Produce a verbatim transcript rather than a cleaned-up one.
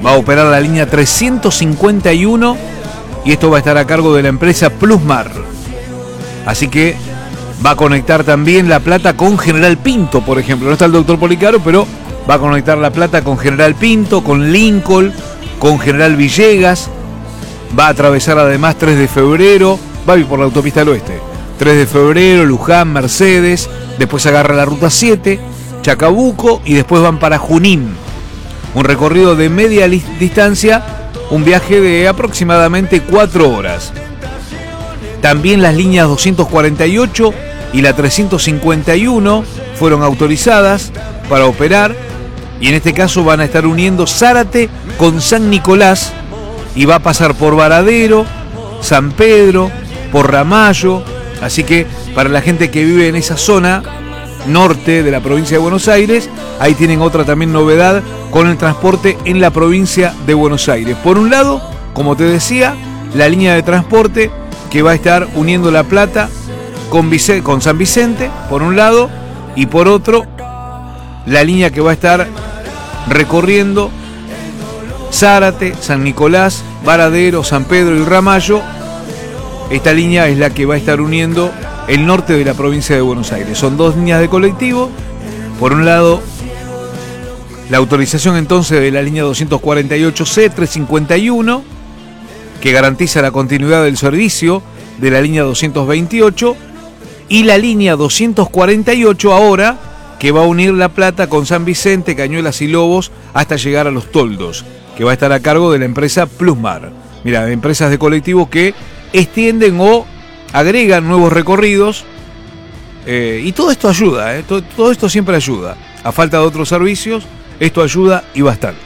va a operar la línea trescientos cincuenta y uno y esto va a estar a cargo de la empresa Plusmar. Así que va a conectar también La Plata con General Pinto, por ejemplo. No está el doctor Policaro, pero va a conectar La Plata con General Pinto, con Lincoln, con General Villegas. Va a atravesar además tres de febrero, va a ir por la autopista del oeste. tres de febrero, Luján, Mercedes, después agarra la ruta siete, Chacabuco y después van para Junín. Un recorrido de media distancia, un viaje de aproximadamente cuatro horas. También las líneas doscientos cuarenta y ocho y la trescientos cincuenta y uno fueron autorizadas para operar y en este caso van a estar uniendo Zárate con San Nicolás y va a pasar por Varadero, San Pedro, por Ramallo. Así que para la gente que vive en esa zona norte de la provincia de Buenos Aires, ahí tienen otra también novedad con el transporte en la provincia de Buenos Aires. Por un lado, como te decía, la línea de transporte que va a estar uniendo La Plata con, Vice- con San Vicente, por un lado, y por otro, la línea que va a estar recorriendo Zárate, San Nicolás, Varadero, San Pedro y Ramallo. Esta línea es la que va a estar uniendo el norte de la provincia de Buenos Aires. Son dos líneas de colectivo. Por un lado, la autorización entonces de la línea doscientos cuarenta y ocho C trescientos cincuenta y uno, que garantiza la continuidad del servicio de la línea doscientos veintiocho, y la línea doscientos cuarenta y ocho ahora, que va a unir La Plata con San Vicente, Cañuelas y Lobos hasta llegar a Los Toldos, que va a estar a cargo de la empresa Plusmar. Mira, empresas de colectivos que extienden o agregan nuevos recorridos, eh, y todo esto ayuda, eh, todo, todo esto siempre ayuda. A falta de otros servicios, esto ayuda y bastante.